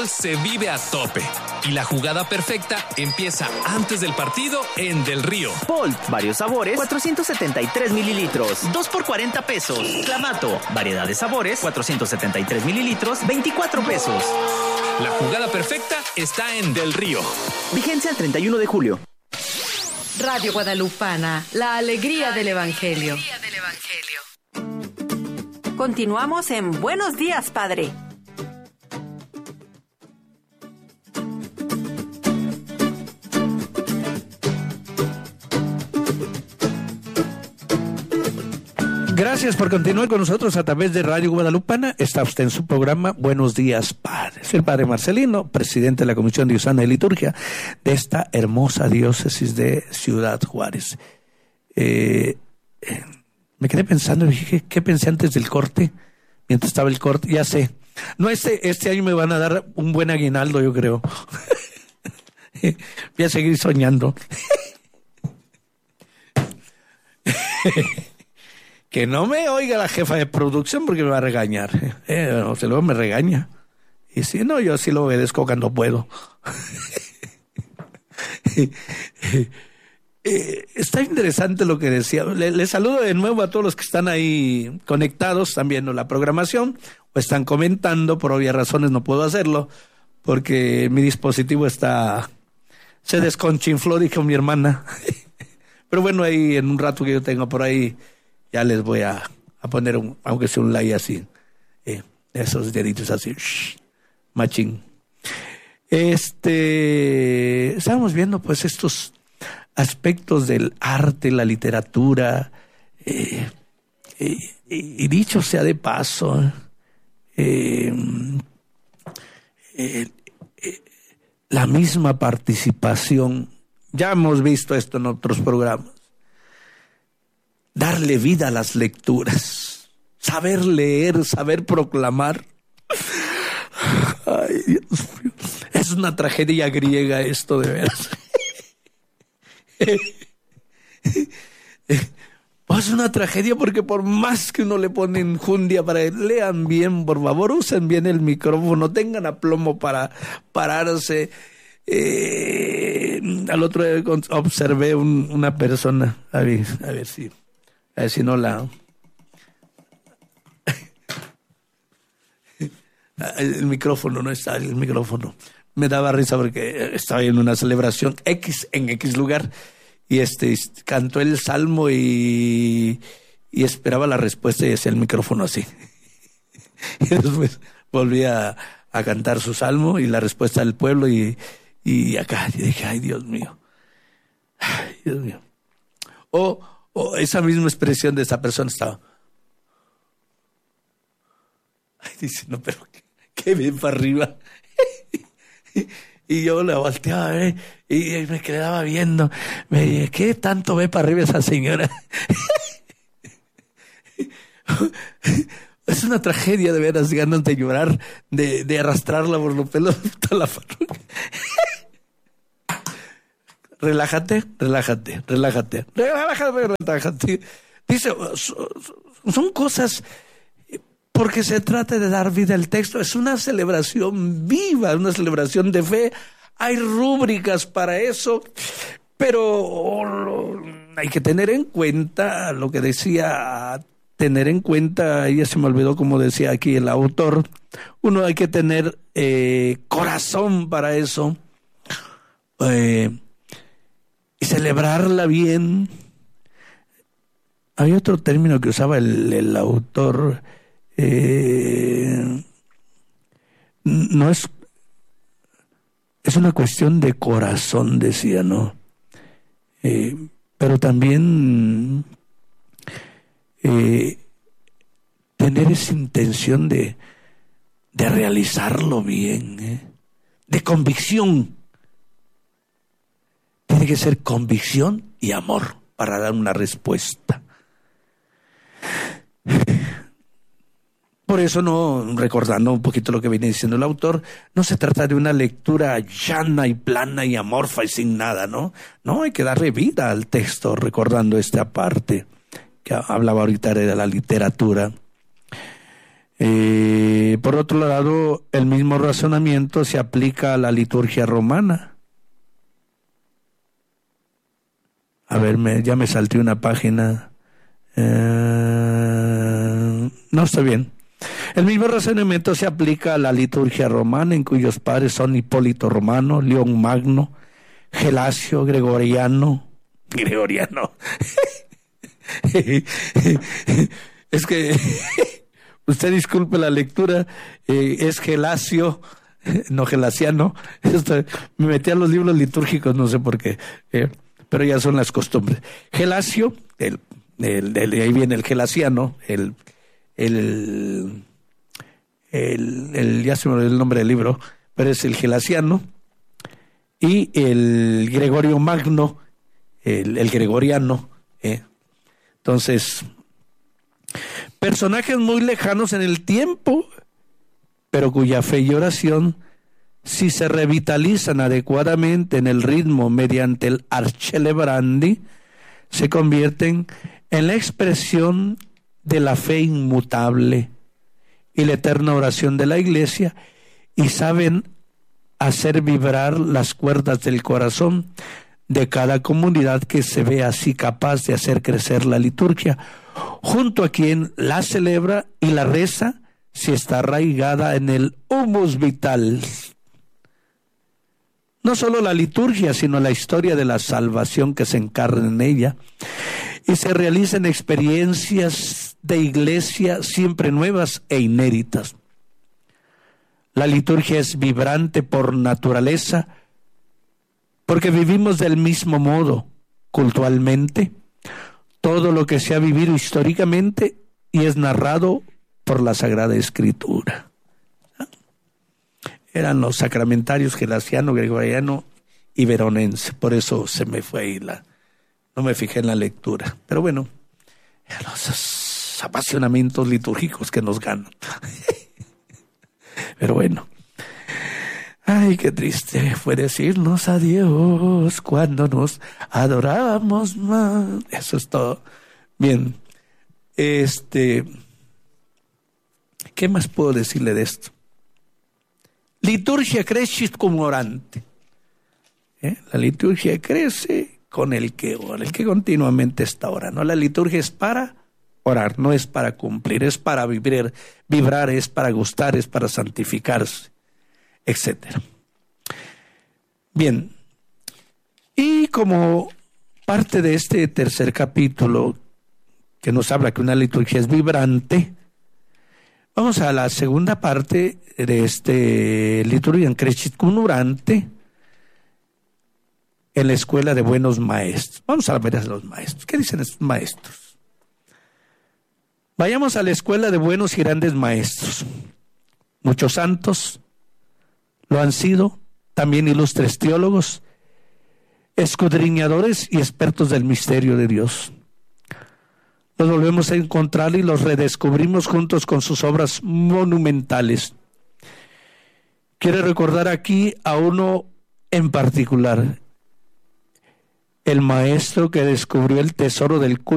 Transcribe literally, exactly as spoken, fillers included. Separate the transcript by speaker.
Speaker 1: Se vive a tope y la jugada perfecta empieza antes del partido en Del Río.
Speaker 2: Bolt, varios sabores, cuatrocientos setenta y tres mililitros, dos por cuarenta pesos. Clamato, variedad de sabores, cuatrocientos setenta y tres mililitros, veinticuatro pesos.
Speaker 1: La jugada perfecta está en Del Río.
Speaker 2: Vigencia el treinta y uno de julio.
Speaker 3: Radio Guadalupana, la alegría del Evangelio.
Speaker 4: Continuamos en Buenos Días, Padre.
Speaker 5: Gracias por continuar con nosotros a través de Radio Guadalupana. Está usted en su programa Buenos Días, Padre. Soy el Padre Marcelino, presidente de la Comisión Diocesana de Liturgia de esta hermosa diócesis de Ciudad Juárez. Eh, eh, me quedé pensando, dije, ¿qué pensé antes del corte? Mientras estaba el corte, ya sé. No, este, este año me van a dar un buen aguinaldo, yo creo. Voy a seguir soñando. Que no me oiga la jefa de producción porque me va a regañar. Eh, o sea, luego me regaña. Y si no, yo sí lo obedezco cuando puedo. eh, está interesante lo que decía. Le, le saludo de nuevo a todos los que están ahí conectados, están viendo la programación o están comentando. Por obvias razones no puedo hacerlo porque mi dispositivo está... se desconchinfló, dijo mi hermana. Pero bueno, ahí en un rato que yo tengo por ahí... ya les voy a, a poner, un, aunque sea un like así, eh, esos deditos así, shh, machín. Este, estábamos viendo pues estos aspectos del arte, la literatura, eh, eh, y dicho sea de paso, eh, eh, eh, la misma participación, ya hemos visto esto en otros programas, darle vida a las lecturas, saber leer, saber proclamar. Ay, Dios mío. Es una tragedia griega esto, de veras. Es una tragedia porque por más que uno le pone enjundia para que lean bien, por favor, usen bien el micrófono, tengan aplomo para pararse. Eh, al otro día observé un, una persona, a ver, a ver si... A ver si no la... El micrófono, no está el micrófono. Me daba risa porque estaba en una celebración X, en X lugar, y este cantó el salmo y, y esperaba la respuesta y hacía el micrófono así. Y después volvía a, a cantar su salmo y la respuesta del pueblo y, y acá. Y dije, ay, Dios mío. Ay, Dios mío. O... O oh, esa misma expresión de esa persona estaba. Ay, dice, no, pero qué, qué bien para arriba. Y yo la volteaba ¿eh? y, y me quedaba viendo. Me dije, ¿qué tanto ve para arriba esa señora? Es una tragedia, de veras, ganas de llorar, de, de arrastrarla por los pelos toda la parroquia. Relájate, relájate, relájate, relájate, relájate. Dice, son cosas, porque se trata de dar vida al texto. Es una celebración viva, una celebración de fe. Hay rúbricas para eso, pero hay que tener en cuenta lo que decía, tener en cuenta, ya se me olvidó como decía aquí el autor, uno hay que tener eh, corazón para eso. Eh, Y celebrarla bien. Hay otro término que usaba el, el autor. Eh, no es... Es una cuestión de corazón, decía, ¿no? Eh, pero también... Eh, tener esa intención de, de realizarlo bien, ¿eh? De convicción. Tiene que ser convicción y amor para dar una respuesta. Por eso, no, recordando un poquito lo que viene diciendo el autor, no se trata de una lectura llana y plana y amorfa y sin nada, ¿no? No, hay que darle vida al texto, recordando esta parte que hablaba ahorita de la literatura. Eh, por otro lado, el mismo razonamiento se aplica a la liturgia romana. A ver, me, ya me salté una página. Eh, no, está bien. El mismo razonamiento se aplica a la liturgia romana, en cuyos padres son Hipólito Romano, León Magno, Gelasio, Gregoriano. Gregoriano. Es que, usted disculpe la lectura, eh, es Gelasio, no Gelasiano. Esto, me metí a los libros litúrgicos, no sé por qué, eh, pero ya son las costumbres. Gelasio, el, el, el, de ahí viene el gelasiano, el, el, el, el, ya se me olvidó el nombre del libro, pero es el gelasiano, y el Gregorio Magno, el, el gregoriano. Eh. Entonces, personajes muy lejanos en el tiempo, pero cuya fe y oración, si se revitalizan adecuadamente en el ritmo mediante el arcelebrandi, se convierten en la expresión de la fe inmutable y la eterna oración de la Iglesia, y saben hacer vibrar las cuerdas del corazón de cada comunidad que se ve así capaz de hacer crecer la liturgia, junto a quien la celebra y la reza, si está arraigada en el humus vital. No solo la liturgia, sino la historia de la salvación que se encarna en ella, y se realizan experiencias de iglesia siempre nuevas e inéditas. La liturgia es vibrante por naturaleza, porque vivimos del mismo modo, cultualmente, todo lo que se ha vivido históricamente y es narrado por la Sagrada Escritura. Eran los sacramentarios gelasiano, gregoriano y veronense, por eso se me fue ahí la, no me fijé en la lectura. Pero bueno, los apasionamientos litúrgicos que nos ganan. Pero bueno. Ay, qué triste fue decirnos adiós cuando nos adorábamos más. Eso es todo. Bien. Este, ¿qué más puedo decirle de esto? Liturgia crescit cum orante. ¿Eh? La liturgia crece con el que ora, el que continuamente está orando. La liturgia es para orar, no es para cumplir, es para vibrar, vibrar, es para gustar, es para santificarse, etcétera. Bien, y como parte de este tercer capítulo que nos habla que una liturgia es vibrante, vamos a la segunda parte de este liturgia crescit cum orante en la escuela de buenos maestros. Vamos a ver a los maestros. ¿Qué dicen estos maestros? Vayamos a la escuela de buenos y grandes maestros. Muchos santos lo han sido, también ilustres teólogos, escudriñadores y expertos del misterio de Dios. Los volvemos a encontrar y los redescubrimos juntos con sus obras monumentales. Quiero recordar aquí a uno en particular, el maestro que descubrió el tesoro del culto